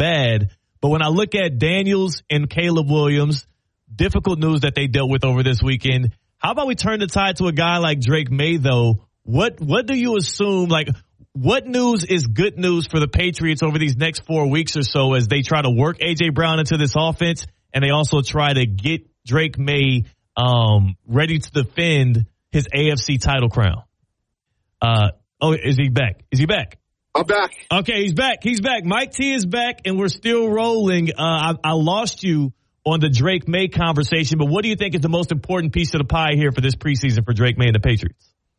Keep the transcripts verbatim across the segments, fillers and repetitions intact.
bad. But when I look at Daniels and Caleb Williams, difficult news that they dealt with over this weekend. How about we turn the tide to a guy like Drake May, though? What what do you assume, like, what news is good news for the Patriots over these next four weeks or so as they try to work A J. Brown into this offense and they also try to get Drake May um, ready to defend his A F C title crown? Uh, oh, is he back? Is he back? I'm back. Okay, he's back. He's back. Mike T is back, and we're still rolling. Uh, I, I lost you on the Drake May conversation, but what do you think is the most important piece of the pie here for this preseason for Drake May and the Patriots?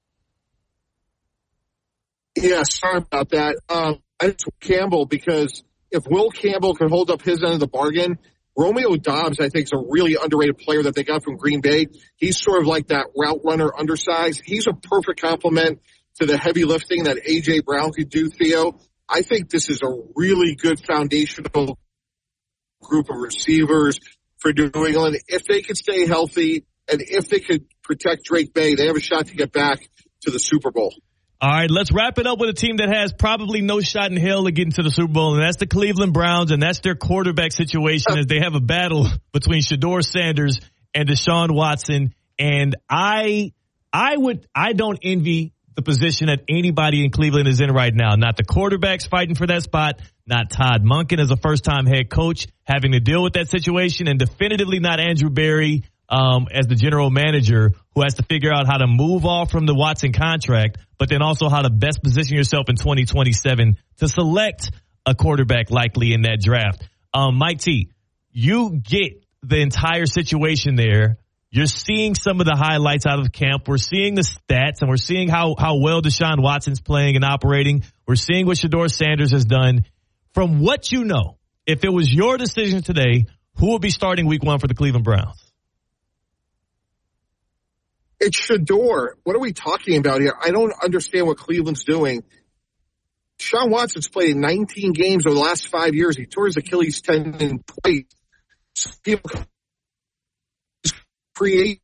Yeah, sorry about that. Um, I just Campbell, because if Will Campbell can hold up his end of the bargain, Romeo Doubs, I think, is a really underrated player that they got from Green Bay. He's sort of like that route runner, undersized. He's a perfect complement to the heavy lifting that A J. Brown could do, Theo. I think this is a really good foundational group of receivers for New England. If they could stay healthy and if they could protect Drake May, they have a shot to get back to the Super Bowl. All right, let's wrap it up with a team that has probably no shot in hell to get into the Super Bowl, and that's the Cleveland Browns, and that's their quarterback situation as they have a battle between Shedeur Sanders and Deshaun Watson. And I, I would, I don't envy the position that anybody in Cleveland is in right now. Not the quarterbacks fighting for that spot, not Todd Monken as a first-time head coach having to deal with that situation, and definitively not Andrew Berry um, as the general manager who has to figure out how to move off from the Watson contract, but then also how to best position yourself in twenty twenty-seven to select a quarterback likely in that draft. Um, Mike T, you get the entire situation there. You're seeing some of the highlights out of camp. We're seeing the stats, and we're seeing how, how well Deshaun Watson's playing and operating. We're seeing what Shedeur Sanders has done. From what you know, if it was your decision today, who would be starting week one for the Cleveland Browns? It's Shedeur. What are we talking about here? I don't understand what Cleveland's doing. Deshaun Watson's played in nineteen games over the last five years. He tore his Achilles tendon twice. So people create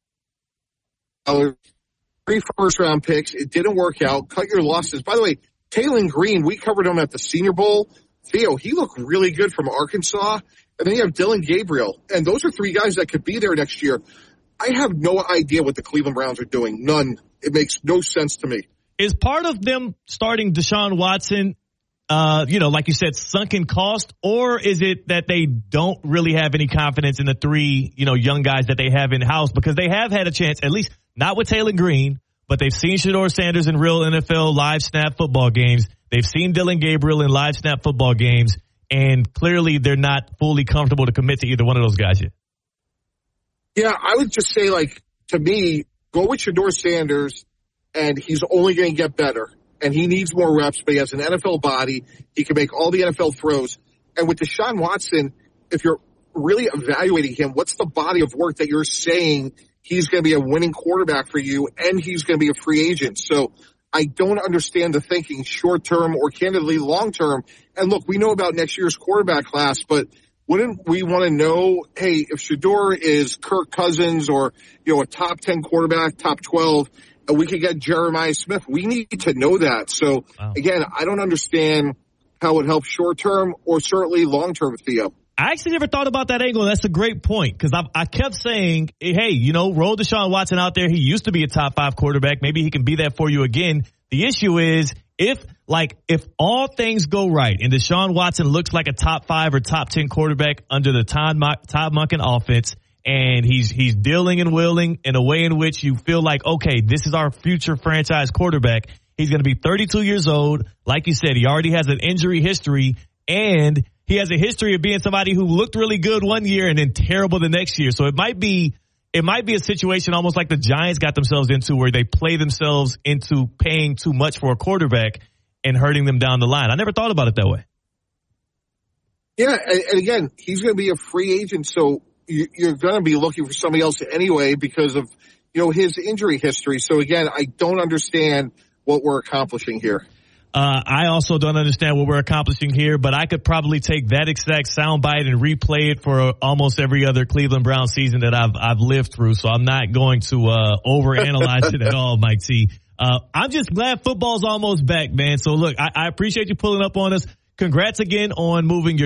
three first round picks. It didn't work out. Cut your losses. By the way, Taylor Green, we covered him at the Senior Bowl. Theo, he looked really good from Arkansas. And then you have Dylan Gabriel. And those are three guys that could be there next year. I have no idea what the Cleveland Browns are doing. None. It makes no sense to me. Is part of them starting Deshaun Watson, uh, you know, like you said, sunken cost, or is it that they don't really have any confidence in the three, you know, young guys that they have in house? Because they have had a chance, at least not with Taylor Green, but they've seen Shedeur Sanders in real N F L live snap football games. They've seen Dylan Gabriel in live snap football games, and clearly they're not fully comfortable to commit to either one of those guys yet. Yeah, I would just say, like, to me, go with Shedeur Sanders, and he's only going to get better. And he needs more reps, but he has an N F L body. He can make all the N F L throws. And with Deshaun Watson, if you're really evaluating him, what's the body of work that you're saying he's going to be a winning quarterback for you, and he's going to be a free agent? So I don't understand the thinking short-term or candidly long-term. And look, we know about next year's quarterback class, but wouldn't we want to know, hey, if Shedeur is Kirk Cousins or, you know, a top ten quarterback, top twelve, and we could get Jeremiah Smith? We need to know that. So, wow. Again, I don't understand how it helps short-term or certainly long-term, Theo. I actually never thought about that angle. That's a great point, because I, I kept saying, hey, you know, roll Deshaun Watson out there. He used to be a top five quarterback. Maybe he can be that for you again. The issue is, if, like, if all things go right and Deshaun Watson looks like a top five or top ten quarterback under the Todd, Todd Monken offense, and he's he's dealing and willing in a way in which you feel like, okay, this is our future franchise quarterback. He's going to be thirty-two years old. Like you said, he already has an injury history, and he has a history of being somebody who looked really good one year and then terrible the next year. So it might be it might be a situation almost like the Giants got themselves into, where they play themselves into paying too much for a quarterback and hurting them down the line. I never thought about it that way. Yeah, and, and again, he's going to be a free agent, so you, you're going to be looking for somebody else anyway because of, you know, his injury history. So again, I don't understand what we're accomplishing here. Uh, I also don't understand what we're accomplishing here, but I could probably take that exact soundbite and replay it for almost every other Cleveland Browns season that I've I've lived through. So I'm not going to uh, overanalyze it at all, Mike T. Uh, I'm just glad football's almost back, man. So look, I, I appreciate you pulling up on us. Congrats again on moving your